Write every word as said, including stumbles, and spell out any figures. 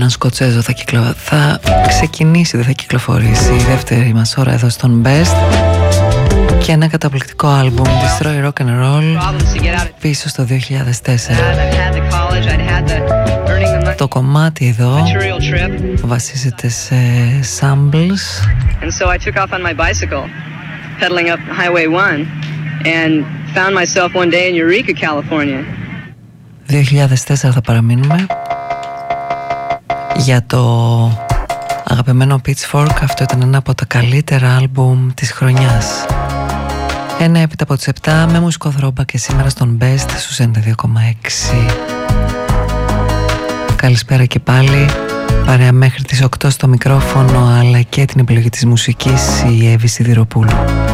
έναν Σκοτσέζο θα, κυκλο... θα ξεκινήσει, δεν θα κυκλοφορήσει η δεύτερη μας ώρα εδώ στον Best, και ένα καταπληκτικό άλμπουμ, Destroy Rock and Roll, πίσω στο δύο χιλιάδες τέσσερα. Το κομμάτι εδώ βασίζεται σε samples. And so I took off on my bicycle, pedaling up Highway one, and found myself one day in Eureka, California. δύο χιλιάδες τέσσερα θα παραμείνουμε. Για το αγαπημένο Pitchfork, αυτό ήταν ένα από τα καλύτερα άλμπουμ της χρονιάς. Ένα έπειτα από τις επτά με μουσικό θρόμπα και σήμερα στον Best στους ενενήντα δύο κόμμα έξι. Καλησπέρα και πάλι. Παρέα μέχρι τις οκτώ στο μικρόφωνο, αλλά και την επιλογή της μουσικής η Εύη Σιδηροπούλου.